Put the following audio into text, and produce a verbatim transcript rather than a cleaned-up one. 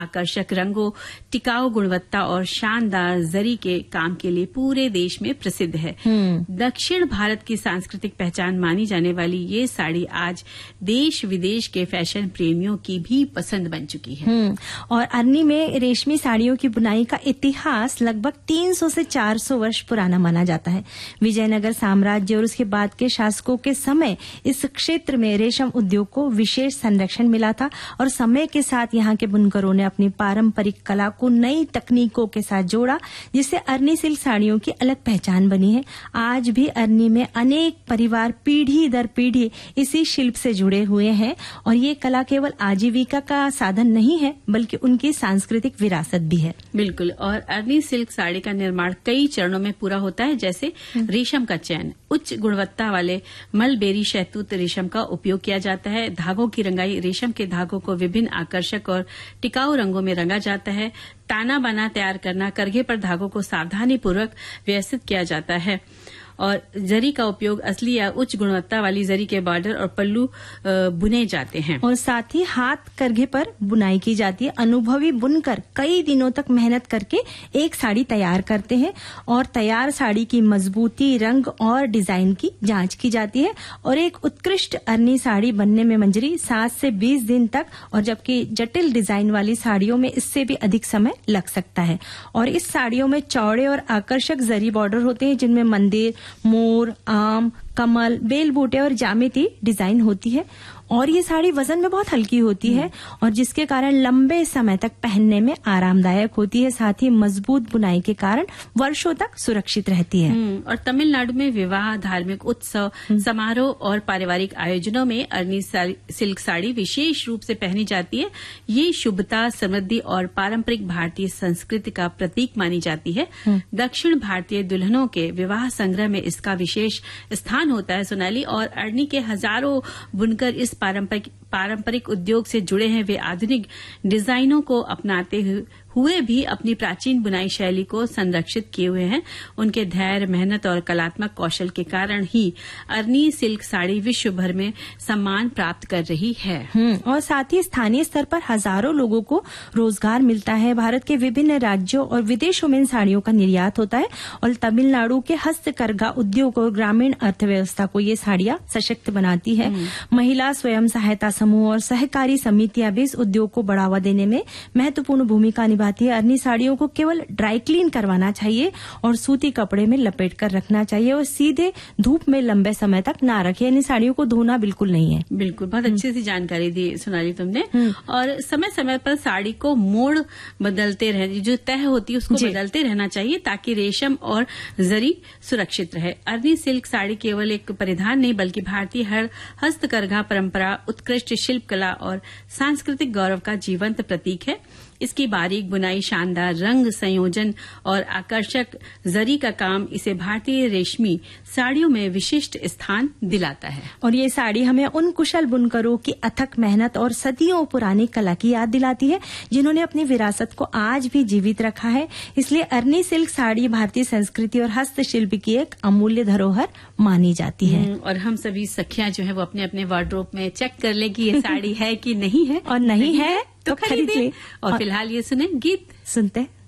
आकर्षक रंगों, टिकाऊ गुणवत्ता और शानदार जरी के काम के लिए पूरे देश में प्रसिद्ध है। दक्षिण भारत की सांस्कृतिक पहचान मानी जाने वाली ये साड़ी आज देश विदेश के फैशन प्रेमियों की भी पसंद बन चुकी है। और अरनी में रेशमी साड़ियों की बुनाई का इतिहास लगभग तीन सौ से चार सौ वर्ष पुराना माना जाता है। विजयनगर साम्राज्य और उसके बाद के शासकों के समय इस क्षेत्र में रेशम उद्योग को विशेष संरक्षण मिला था और समय के साथ यहाँ के बुनकरों ने अपनी पारंपरिक कला को नई तकनीकों के साथ जोड़ा, जिससे अरनी सिल्क साड़ियों की अलग पहचान बनी है। आज भी अरनी में अनेक परिवार पीढ़ी दर पीढ़ी इसी शिल्प से जुड़े हुए हैं और ये कला केवल आजीविका का साधन नहीं है बल्कि उनकी सांस्कृतिक विरासत भी है। बिल्कुल। और अरनी सिल्क साड़ी का निर्माण कई चरणों में पूरा होता है, जैसे रेशम का चयन। उच्च गुणवत्ता वाले मलबेरी शहतूत रेशम का उपयोग किया जाता है। धागों की रंगाई, रेशम के धागों को विभिन्न आकर्षक और टिकाऊ रंगों में रंगा जाता है। ताना बाना तैयार करना, करघे पर धागों को सावधानी पूर्वक व्यवस्थित किया जाता है और जरी का उपयोग असली या उच्च गुणवत्ता वाली जरी के बॉर्डर और पल्लू बुने जाते हैं। और साथ ही हाथ करघे पर बुनाई की जाती है। अनुभवी बुनकर कई दिनों तक मेहनत करके एक साड़ी तैयार करते हैं और तैयार साड़ी की मजबूती, रंग और डिजाइन की जांच की जाती है और एक उत्कृष्ट अरनी साड़ी बनने में मंजरी सात से बीस दिन तक, और जबकि जटिल डिजाइन वाली साड़ियों में इससे भी अधिक समय लग सकता है। और इस साड़ियों में चौड़े और आकर्षक जरी बॉर्डर होते हैं जिनमें मंदिर, मोर, आम, कमल, बेल बूटे और जामिती डिजाइन होती है। और ये साड़ी वजन में बहुत हल्की होती है और जिसके कारण लंबे समय तक पहनने में आरामदायक होती है। साथ ही मजबूत बुनाई के कारण वर्षों तक सुरक्षित रहती है। और तमिलनाडु में विवाह, धार्मिक उत्सव, समारोह और पारिवारिक आयोजनों में अरनी सिल्क साड़ी विशेष रूप से पहनी जाती है। ये शुभता, समृद्धि और पारंपरिक भारतीय संस्कृति का प्रतीक मानी जाती है। दक्षिण भारतीय दुल्हनों के विवाह संग्रह में इसका विशेष स्थान होता है, सोनाली। और अरनी के हजारों बुनकर इस पारंपरिक पारंपरिक उद्योग से जुड़े हैं। वे आधुनिक डिजाइनों को अपनाते हुए भी अपनी प्राचीन बुनाई शैली को संरक्षित किए हुए हैं। उनके धैर्य, मेहनत और कलात्मक कौशल के कारण ही अरनी सिल्क साड़ी विश्व भर में सम्मान प्राप्त कर रही है। और साथ ही स्थानीय स्तर पर हजारों लोगों को रोजगार मिलता है। भारत के विभिन्न राज्यों और विदेशों में इन साड़ियों का निर्यात होता है और तमिलनाडु के हस्तकरघा उद्योग और ग्रामीण अर्थव्यवस्था को ये साड़ियां सशक्त बनाती है। महिला स्वयं सहायता समूह और सहकारी समितियां भी इस उद्योग को बढ़ावा देने में महत्वपूर्ण भूमिका निभाती है। अरनी साड़ियों को केवल ड्राई क्लीन करवाना चाहिए और सूती कपड़े में लपेट कर रखना चाहिए और सीधे धूप में लंबे समय तक ना रखें। इन साड़ियों को धोना बिल्कुल नहीं है। बिल्कुल, बहुत अच्छी सी जानकारी दी सोनाली तुमने। और समय समय पर साड़ी को मोड़ बदलते रहने, जो तय होती है उसको बदलते रहना चाहिए ताकि रेशम और जरी सुरक्षित रहे। अरनी सिल्क साड़ी केवल एक परिधान नहीं बल्कि भारतीय हर हस्तकरघा परंपरा, उत्कृष्ट शिल्प कला और सांस्कृतिक गौरव का जीवंत प्रतीक है। इसकी बारीक बुनाई, शानदार रंग संयोजन और आकर्षक जरी का काम इसे भारतीय रेशमी साड़ियों में विशिष्ट स्थान दिलाता है। और ये साड़ी हमें उन कुशल बुनकरों की अथक मेहनत और सदियों पुरानी कला की याद दिलाती है जिन्होंने अपनी विरासत को आज भी जीवित रखा है। इसलिए अरनी सिल्क साड़ी भारतीय संस्कृति और हस्तशिल्प की एक अमूल्य धरोहर मानी जाती है। और हम सभी सखियां जो है वो अपने अपने वार्डरोब में चेक कर ले कि ये साड़ी है कि नहीं है, और नहीं, नहीं है तो, तो खरीदे। और फिलहाल ये सुने गीत सुनते